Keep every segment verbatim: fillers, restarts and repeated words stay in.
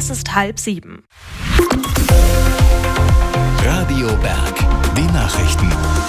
Es ist halb sieben. Radio Berg, die Nachrichten.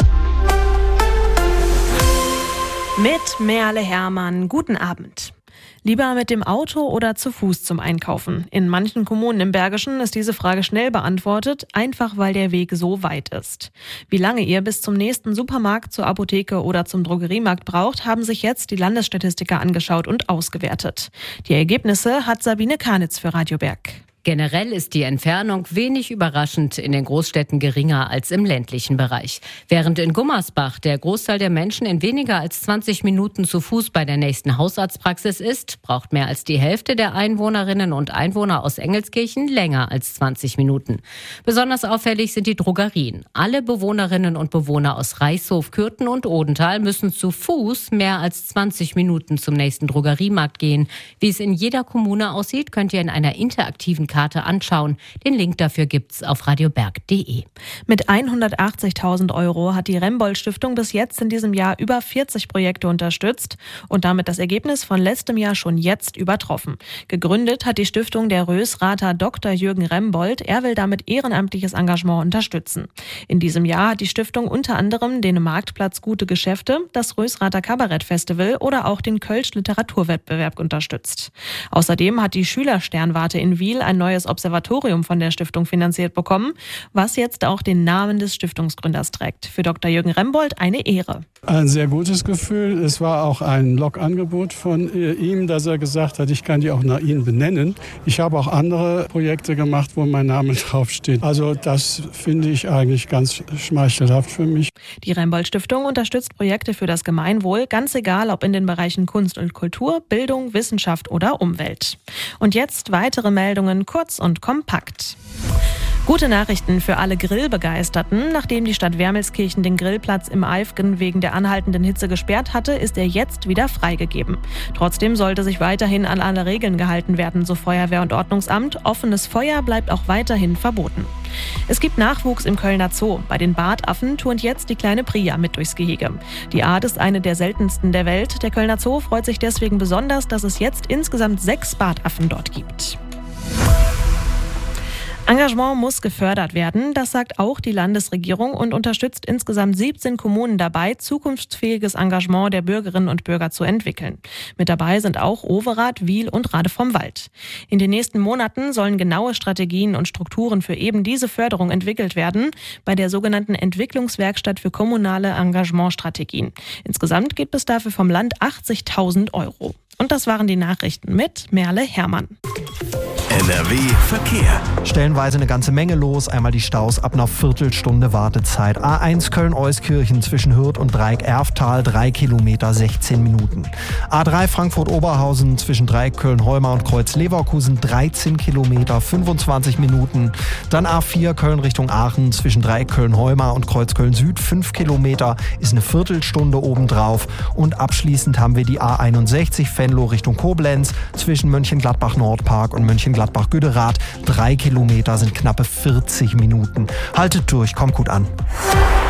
Mit Merle Hermann, guten Abend. Lieber mit dem Auto oder zu Fuß zum Einkaufen? In manchen Kommunen im Bergischen ist diese Frage schnell beantwortet, einfach weil der Weg so weit ist. Wie lange ihr bis zum nächsten Supermarkt, zur Apotheke oder zum Drogeriemarkt braucht, haben sich jetzt die Landesstatistiker angeschaut und ausgewertet. Die Ergebnisse hat Sabine Karnitz für Radio Berg. Generell ist die Entfernung wenig überraschend in den Großstädten geringer als im ländlichen Bereich. Während in Gummersbach der Großteil der Menschen in weniger als zwanzig Minuten zu Fuß bei der nächsten Hausarztpraxis ist, braucht mehr als die Hälfte der Einwohnerinnen und Einwohner aus Engelskirchen länger als zwanzig Minuten. Besonders auffällig sind die Drogerien. Alle Bewohnerinnen und Bewohner aus Reichshof, Kürten und Odenthal müssen zu Fuß mehr als zwanzig Minuten zum nächsten Drogeriemarkt gehen. Wie es in jeder Kommune aussieht, könnt ihr in einer interaktiven Karte anschauen. Den Link dafür gibt's auf radioberg punkt de. Mit hundertachtzigtausend Euro hat die Rembold-Stiftung bis jetzt in diesem Jahr über vierzig Projekte unterstützt und damit das Ergebnis von letztem Jahr schon jetzt übertroffen. Gegründet hat die Stiftung der Rösrather Doktor Jürgen Rembold. Er will damit ehrenamtliches Engagement unterstützen. In diesem Jahr hat die Stiftung unter anderem den Marktplatz Gute Geschäfte, das Rösrather Kabarettfestival oder auch den Kölsch Literaturwettbewerb unterstützt. Außerdem hat die Schülersternwarte in Wiel ein neues Observatorium von der Stiftung finanziert bekommen, was jetzt auch den Namen des Stiftungsgründers trägt. Für Doktor Jürgen Rembold eine Ehre. Ein sehr gutes Gefühl. Es war auch ein Logangebot von ihm, dass er gesagt hat, ich kann die auch nach ihm benennen. Ich habe auch andere Projekte gemacht, wo mein Name draufsteht. Also das finde ich eigentlich ganz schmeichelhaft für mich. Die Rembold-Stiftung unterstützt Projekte für das Gemeinwohl, ganz egal ob in den Bereichen Kunst und Kultur, Bildung, Wissenschaft oder Umwelt. Und jetzt weitere Meldungen, kurz und kompakt. Gute Nachrichten für alle Grillbegeisterten. Nachdem die Stadt Wermelskirchen den Grillplatz im Eifgen wegen der anhaltenden Hitze gesperrt hatte, ist er jetzt wieder freigegeben. Trotzdem sollte sich weiterhin an alle Regeln gehalten werden, so Feuerwehr und Ordnungsamt. Offenes Feuer bleibt auch weiterhin verboten. Es gibt Nachwuchs im Kölner Zoo. Bei den Bartaffen turnt jetzt die kleine Priya mit durchs Gehege. Die Art ist eine der seltensten der Welt. Der Kölner Zoo freut sich deswegen besonders, dass es jetzt insgesamt sechs Bartaffen dort gibt. Engagement muss gefördert werden, das sagt auch die Landesregierung und unterstützt insgesamt siebzehn Kommunen dabei, zukunftsfähiges Engagement der Bürgerinnen und Bürger zu entwickeln. Mit dabei sind auch Overath, Wiel und Rade vom Wald. In den nächsten Monaten sollen genaue Strategien und Strukturen für eben diese Förderung entwickelt werden, bei der sogenannten Entwicklungswerkstatt für kommunale Engagementstrategien. Insgesamt gibt es dafür vom Land achtzigtausend Euro. Und das waren die Nachrichten mit Merle Hermann. N R W Verkehr. Stellenweise eine ganze Menge los. Einmal die Staus ab einer Viertelstunde Wartezeit. A eins Köln-Euskirchen zwischen Hürth und Dreieck-Erftal, drei Kilometer, sechzehn Minuten. A drei Frankfurt-Oberhausen zwischen Dreieck Köln-Heumar und Kreuz-Leverkusen, dreizehn Kilometer, fünfundzwanzig Minuten. Dann A vier Köln Richtung Aachen zwischen Dreieck Köln-Heumar und Kreuz Köln-Süd, fünf Kilometer, ist eine Viertelstunde obendrauf. Und abschließend haben wir die A einundsechzig Venlo Richtung Koblenz zwischen Mönchengladbach-Nordpark und Mönchengladbach-Güderath. Drei Kilometer sind knappe vierzig Minuten. Haltet durch, kommt gut an.